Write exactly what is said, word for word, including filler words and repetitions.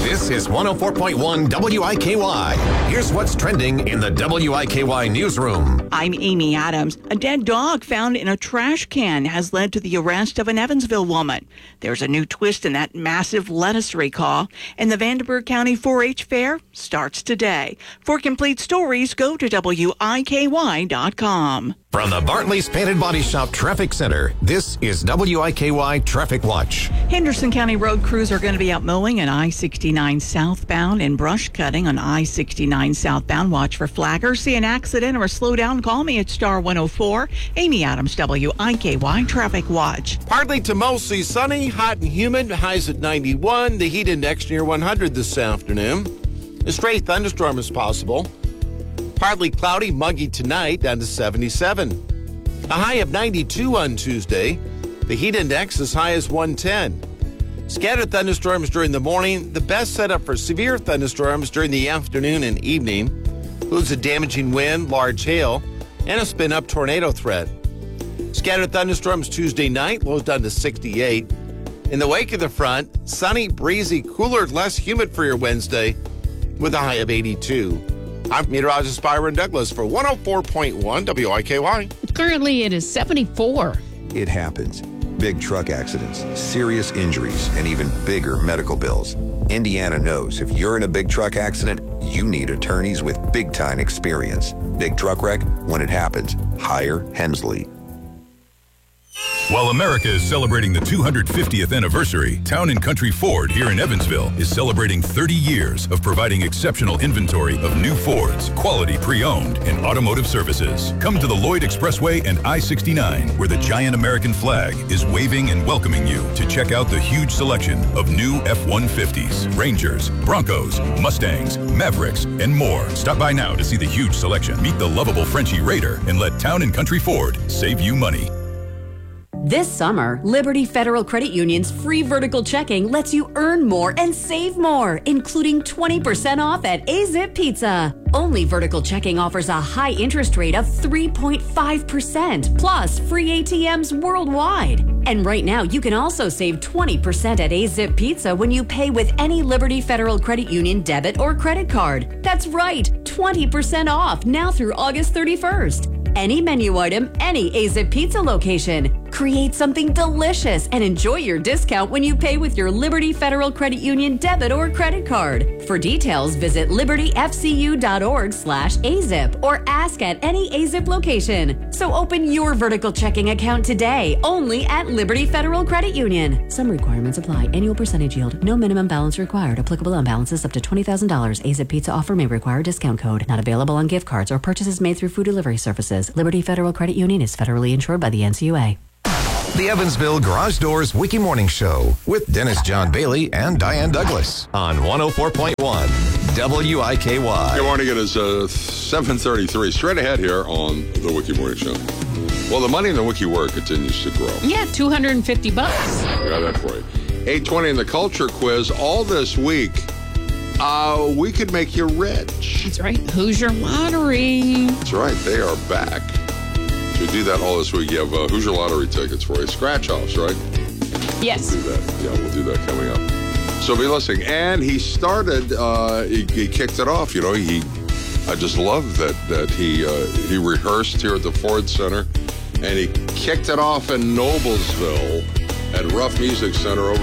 This is one oh four point one W I K Y. Here's what's trending in the W I K Y newsroom. I'm Amy Adams. A dead dog found in a trash can has led to the arrest of an Evansville woman. There's a new twist in that massive lettuce recall, and the Vanderburgh County four H Fair starts today. For complete stories, go to W I K Y dot com. From the Bartley's Painted Body Shop Traffic Center, this is W I K Y Traffic Watch. Henderson County road crews are going to be out mowing on I sixty-nine southbound and brush cutting on I sixty-nine southbound. Watch for flaggers. See an accident or a slowdown? Call me at star one oh four. Amy Adams, W I K Y Traffic Watch. Partly to mostly sunny, hot and humid. Highs at ninety-one. The heat index near one hundred this afternoon. A stray thunderstorm is possible. Partly cloudy, muggy tonight, down to seventy-seven. A high of ninety-two on Tuesday. The heat index as high as one ten. Scattered thunderstorms during the morning. The best setup for severe thunderstorms during the afternoon and evening. Includes a damaging wind, large hail, and a spin-up tornado threat. Scattered thunderstorms Tuesday night, lows down to sixty-eight. In the wake of the front, sunny, breezy, cooler, less humid for your Wednesday, with a high of eighty-two. I'm meteorologist Byron Douglas for one oh four point one W I K Y. Currently, it is seventy-four. It happens. Big truck accidents, serious injuries, and even bigger medical bills. Indiana knows if you're in a big truck accident, you need attorneys with big-time experience. Big truck wreck, when it happens, hire Hensley. While America is celebrating the two hundred fiftieth anniversary, Town and Country Ford here in Evansville is celebrating thirty years of providing exceptional inventory of new Fords, quality pre-owned, and automotive services. Come to the Lloyd Expressway and I sixty-nine, where the giant American flag is waving and welcoming you to check out the huge selection of new F one fifties, Rangers, Broncos, Mustangs, Mavericks, and more. Stop by now to see the huge selection, meet the lovable Frenchie Raider, and let Town and Country Ford save you money. This summer, Liberty Federal Credit Union's free vertical checking lets you earn more and save more, including twenty percent off at A-Zip Pizza. Only vertical checking offers a high interest rate of three point five percent, plus free A T Ms worldwide. And right now, you can also save twenty percent at A-Zip Pizza when you pay with any Liberty Federal Credit Union debit or credit card. That's right, twenty percent off now through August thirty-first. Any menu item, any A-Zip Pizza location. Create something delicious and enjoy your discount when you pay with your Liberty Federal Credit Union debit or credit card. For details, visit libertyfcu.org slash AZIP or ask at any A-Zip location. So open your vertical checking account today, only at Liberty Federal Credit Union. Some requirements apply. Annual percentage yield. No minimum balance required. Applicable on balances up to twenty thousand dollars. A-Zip Pizza offer may require discount code. Not available on gift cards or purchases made through food delivery services. Liberty Federal Credit Union is federally insured by the N C U A. The Evansville Garage Doors Wiki Morning Show with Dennis John Bailey and Diane Douglas on one oh four point one W I K Y. Good morning. It is uh, seven thirty-three. Straight ahead here on the Wiki Morning Show. Well, the money in the Wiki Word continues to grow. Yeah, two hundred fifty bucks. Got that for you. eight twenty in the Culture Quiz. All this week, uh, we could make you rich. That's right. Hoosier Lottery. That's right. They are back. We do that all this week. You have uh, Hoosier Lottery tickets for you. Scratch-offs, right? Yes. We'll do that. Yeah, we'll do that coming up. So be listening. And he started, uh, he, he kicked it off. You know, he, I just love that that he uh, he rehearsed here at the Ford Center, and he kicked it off in Noblesville at Rough Music Center over